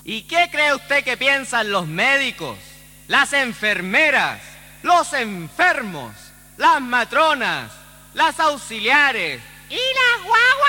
¿Y qué cree usted que piensan los médicos, las enfermeras, los enfermos, las matronas, las auxiliares ¿Y las guaguas?